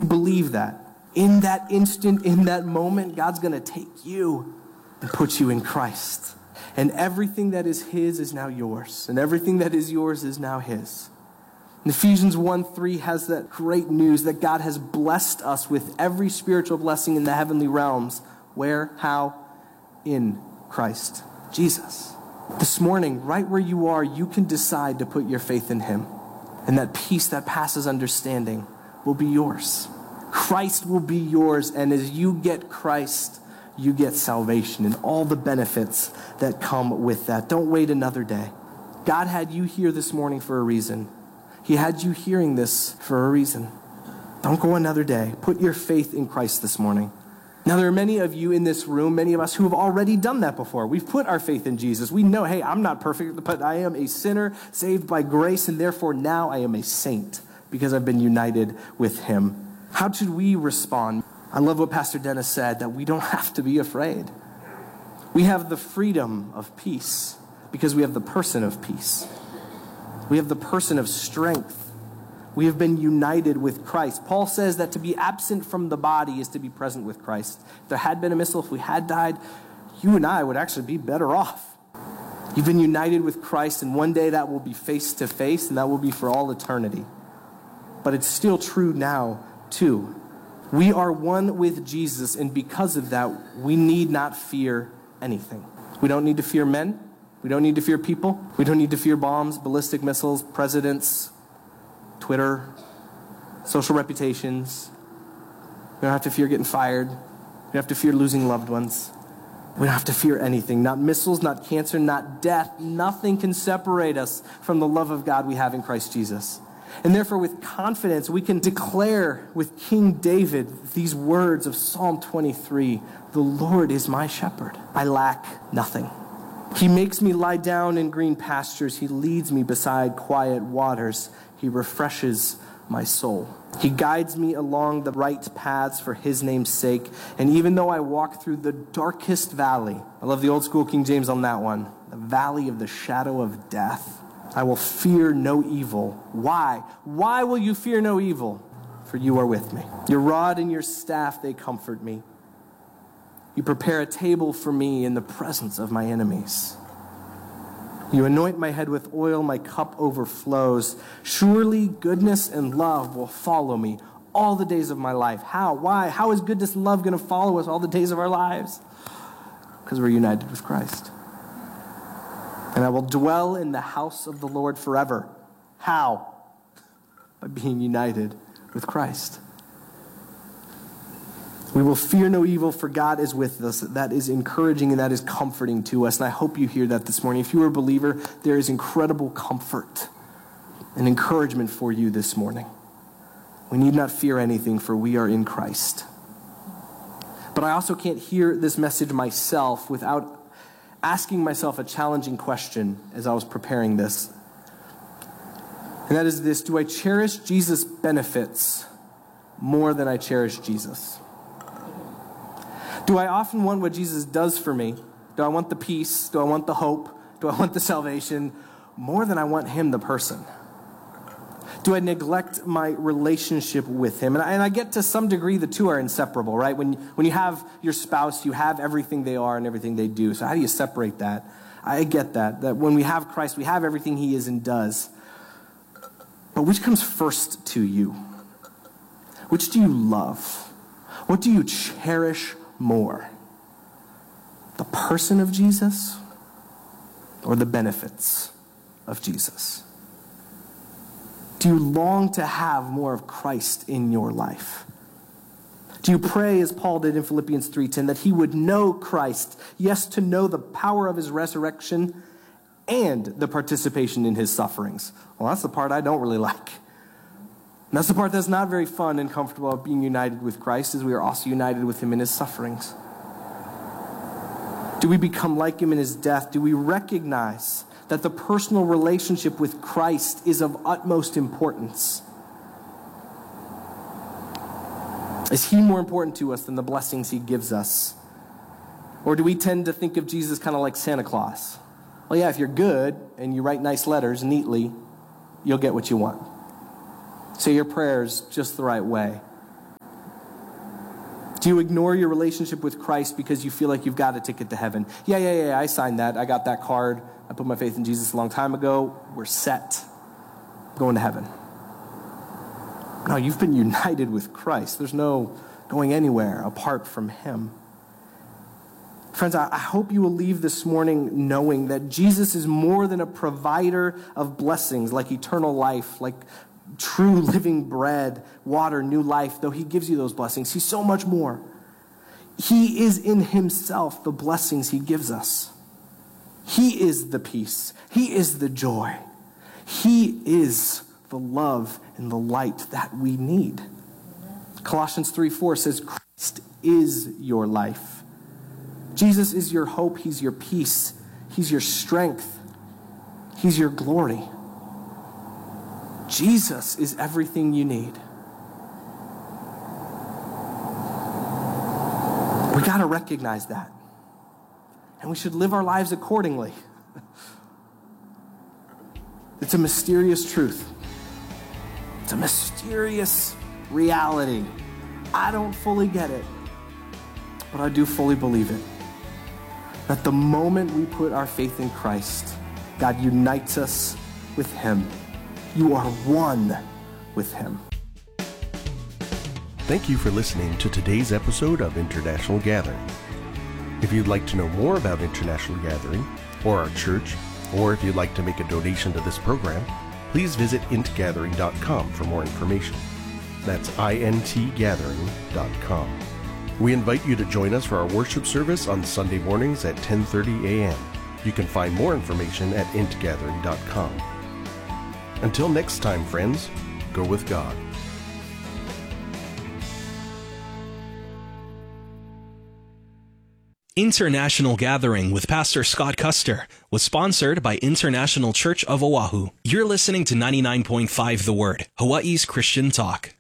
believe that, in that instant, in that moment, God's going to take you and put you in Christ. And everything that is his is now yours. And everything that is yours is now his. And Ephesians 1:3 has that great news that God has blessed us with every spiritual blessing in the heavenly realms. Where? How? In Christ Jesus. This morning, right where you are, you can decide to put your faith in him. And that peace that passes understanding will be yours. Christ will be yours. And as you get Christ, you get salvation and all the benefits that come with that. Don't wait another day. God had you here this morning for a reason. He had you hearing this for a reason. Don't go another day. Put your faith in Christ this morning. Now, there are many of you in this room, many of us who have already done that before. We've put our faith in Jesus. We know, hey, I'm not perfect, but I am a sinner saved by grace, and therefore now I am a saint because I've been united with him. How should we respond? I love what Pastor Dennis said, that we don't have to be afraid. We have the freedom of peace because we have the person of peace. We have the person of strength. We have been united with Christ. Paul says that to be absent from the body is to be present with Christ. If there had been a missile, if we had died, you and I would actually be better off. You've been united with Christ, and one day that will be face to face, and that will be for all eternity. But it's still true now, too. We are one with Jesus, and because of that, we need not fear anything. We don't need to fear men. We don't need to fear people. We don't need to fear bombs, ballistic missiles, presidents, Twitter, social reputations. We don't have to fear getting fired. We don't have to fear losing loved ones. We don't have to fear anything. Not missiles, not cancer, not death. Nothing can separate us from the love of God we have in Christ Jesus. And therefore, with confidence, we can declare with King David these words of Psalm 23, "The Lord is my shepherd. I lack nothing. He makes me lie down in green pastures. He leads me beside quiet waters. He refreshes my soul. He guides me along the right paths for his name's sake. And even though I walk through the darkest valley," I love the old school King James on that one, "the valley of the shadow of death, I will fear no evil." Why? Why will you fear no evil? For you are with me. Your rod and your staff, they comfort me. You prepare a table for me in the presence of my enemies. You anoint my head with oil, my cup overflows. Surely goodness and love will follow me all the days of my life. How? Why? How is goodness and love going to follow us all the days of our lives? Because we're united with Christ. And I will dwell in the house of the Lord forever. How? By being united with Christ. We will fear no evil, for God is with us. That is encouraging and that is comforting to us. And I hope you hear that this morning. If you are a believer, there is incredible comfort and encouragement for you this morning. We need not fear anything, for we are in Christ. But I also can't hear this message myself without asking myself a challenging question as I was preparing this. And that is this: do I cherish Jesus' benefits more than I cherish Jesus? Do I often want what Jesus does for me? Do I want the peace? Do I want the hope? Do I want the salvation more than I want him, the person? Do I neglect my relationship with him? And I get to some degree the two are inseparable, right? When you have your spouse, you have everything they are and everything they do. So how do you separate that? I get that when we have Christ, we have everything he is and does. But which comes first to you? Which do you love? What do you cherish more? The person of Jesus or the benefits of Jesus? Do you long to have more of Christ in your life? Do you pray, as Paul did in Philippians 3:10, that he would know Christ, yes, to know the power of his resurrection and the participation in his sufferings? Well, that's the part I don't really like. And that's the part that's not very fun and comfortable of being united with Christ, as we are also united with him in his sufferings. Do we become like him in his death? Do we recognize that the personal relationship with Christ is of utmost importance? Is he more important to us than the blessings he gives us? Or do we tend to think of Jesus kind of like Santa Claus? Well, yeah, if you're good and you write nice letters neatly, you'll get what you want. Say your prayers just the right way. Do you ignore your relationship with Christ because you feel like you've got a ticket to heaven? Yeah, I signed that. I got that card. I put my faith in Jesus a long time ago. We're set. Going to heaven. No, you've been united with Christ. There's no going anywhere apart from him. Friends, I hope you will leave this morning knowing that Jesus is more than a provider of blessings like eternal life, like true living bread, water, new life, though he gives you those blessings. He's so much more. He is in himself the blessings he gives us. He is the peace. He is the joy. He is the love and the light that we need. Colossians 3:4 says, Christ is your life. Jesus is your hope. He's your peace. He's your strength. He's your glory. Jesus is everything you need. We got to recognize that. And we should live our lives accordingly. It's a mysterious truth. It's a mysterious reality. I don't fully get it, but I do fully believe it. That the moment we put our faith in Christ, God unites us with him. You are one with him. Thank you for listening to today's episode of International Gathering. If you'd like to know more about International Gathering or our church, or if you'd like to make a donation to this program, please visit intgathering.com for more information. That's intgathering.com. We invite you to join us for our worship service on Sunday mornings at 10:30 a.m. You can find more information at intgathering.com. Until next time, friends, go with God. International Gathering with Pastor Scott Custer was sponsored by International Church of Oahu. You're listening to 99.5 The Word, Hawaii's Christian talk.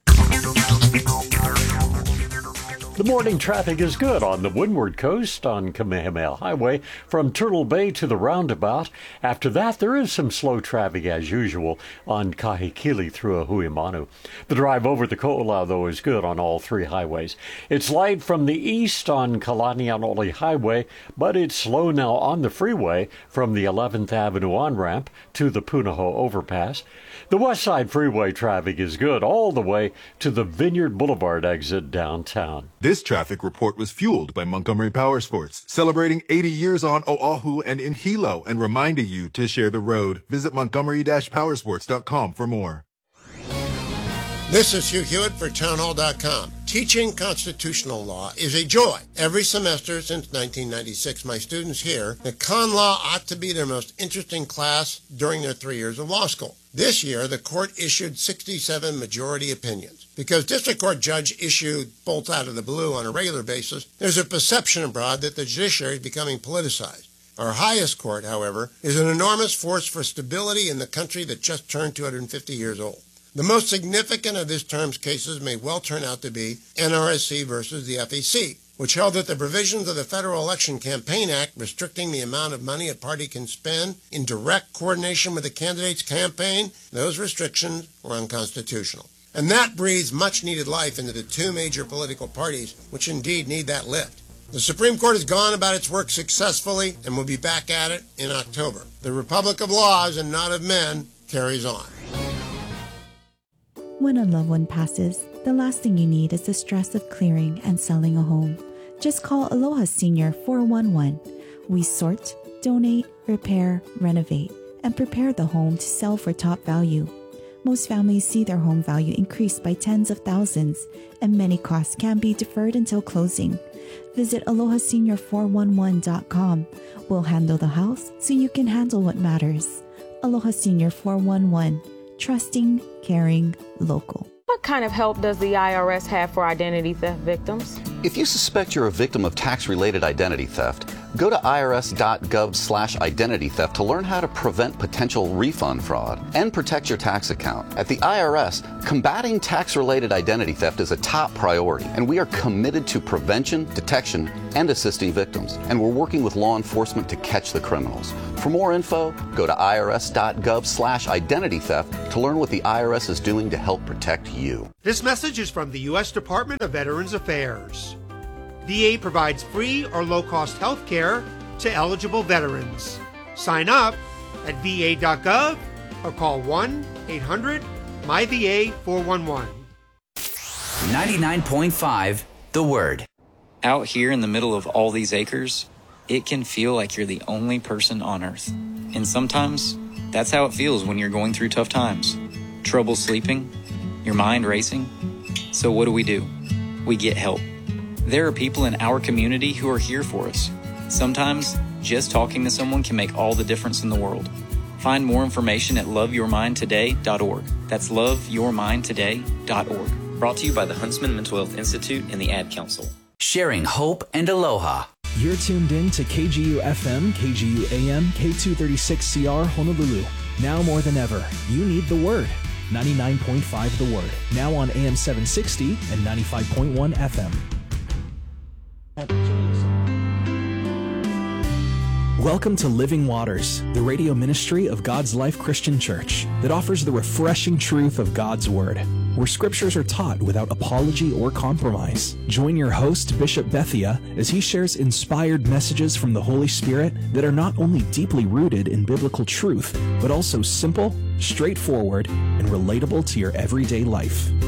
The morning traffic is good on the Windward Coast on Kamehameha Highway from Turtle Bay to the roundabout. After that, there is some slow traffic as usual on Kahekili through Ahuimanu. The drive over the Ko'olau, though, is good on all three highways. It's light from the east on Kalanianoli Highway, but it's slow now on the freeway from the 11th Avenue on-ramp to the Punahou overpass. The West Side Freeway traffic is good all the way to the Vineyard Boulevard exit downtown. This traffic report was fueled by Montgomery Powersports, celebrating 80 years on Oahu and in Hilo, and reminding you to share the road. Visit Montgomery-Powersports.com for more. This is Hugh Hewitt for townhall.com. Teaching constitutional law is a joy. Every semester since 1996, my students hear that con law ought to be their most interesting class during their 3 years of law school. This year, the court issued 67 majority opinions. Because district court judge issued bolts out of the blue on a regular basis, there's a perception abroad that the judiciary is becoming politicized. Our highest court, however, is an enormous force for stability in the country that just turned 250 years old. The most significant of this term's cases may well turn out to be NRSC versus the FEC, which held that the provisions of the Federal Election Campaign Act restricting the amount of money a party can spend in direct coordination with the candidate's campaign, those restrictions were unconstitutional. And that breathes much-needed life into the two major political parties, which indeed need that lift. The Supreme Court has gone about its work successfully and will be back at it in October. The Republic of Laws and not of men carries on. When a loved one passes, the last thing you need is the stress of clearing and selling a home. Just call Aloha Senior 411. We sort, donate, repair, renovate, and prepare the home to sell for top value. Most families see their home value increase by tens of thousands, and many costs can be deferred until closing. Visit AlohaSenior411.com. We'll handle the house so you can handle what matters. Aloha Senior 411. Trusting, caring, local. What kind of help does the IRS have for identity theft victims? If you suspect you're a victim of tax-related identity theft, go to irs.gov/identity theft to learn how to prevent potential refund fraud and protect your tax account. At the IRS, combating tax-related identity theft is a top priority, and we are committed to prevention, detection, and assisting victims. And we're working with law enforcement to catch the criminals. For more info, go to irs.gov/identity theft to learn what the IRS is doing to help protect you. This message is from the U.S. Department of Veterans Affairs. VA provides free or low-cost health care to eligible veterans. Sign up at va.gov or call 1-800-MyVA411. 99.5 The Word. Out here in the middle of all these acres, it can feel like you're the only person on earth. And sometimes, that's how it feels when you're going through tough times. Trouble sleeping, your mind racing. So what do? We get help. There are people in our community who are here for us. Sometimes, just talking to someone can make all the difference in the world. Find more information at loveyourmindtoday.org. That's loveyourmindtoday.org. Brought to you by the Huntsman Mental Health Institute and the Ad Council. Sharing hope and aloha. You're tuned in to KGU FM, KGU AM, K236CR Honolulu. Now more than ever, you need the Word. 99.5 The Word. Now on AM 760 and 95.1 FM. Welcome to Living Waters, the radio ministry of God's Life Christian Church that offers the refreshing truth of God's Word, where scriptures are taught without apology or compromise. Join your host, Bishop Bethia, as he shares inspired messages from the Holy Spirit that are not only deeply rooted in biblical truth, but also simple, straightforward, and relatable to your everyday life.